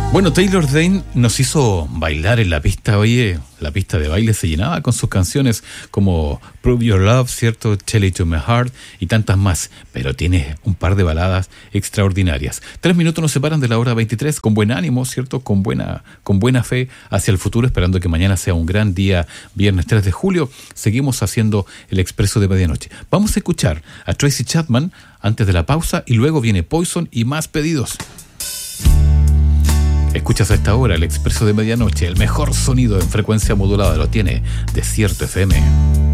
Bueno, Taylor Dayne nos hizo bailar en la pista. Oye, la pista de baile se llenaba con sus canciones como Prove Your Love, ¿cierto? Tell It to My Heart y tantas más. Pero tiene un par de baladas extraordinarias. 3 minutos nos separan de la hora 23, con buen ánimo, ¿cierto? Con buena fe hacia el futuro, esperando que mañana sea un gran día, viernes 3 de julio. Seguimos haciendo el Expreso de Medianoche. Vamos a escuchar a Tracy Chapman antes de la pausa y luego viene Poison y más pedidos. Escuchas a esta hora el Expreso de Medianoche, el mejor sonido en frecuencia modulada lo tiene Desierto FM.